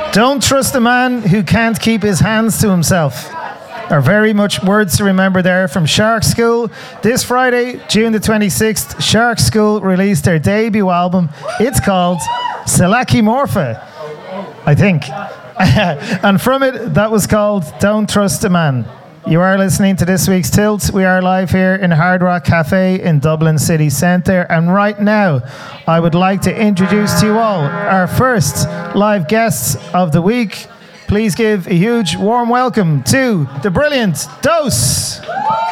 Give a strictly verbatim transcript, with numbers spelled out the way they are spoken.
Don't trust a man who can't keep his hands to himself. Are very much words to remember there from Shark School. This Friday, June the twenty-sixth, Shark School released their debut album. It's called Selaki Morpha, I think. And from it, that was called Don't Trust a Man. You are listening to this week's Tilt. We are live here in Hard Rock Cafe in Dublin City Centre. And right now, I would like to introduce to you all our first live guests of the week. Please give a huge warm welcome to the brilliant Dose.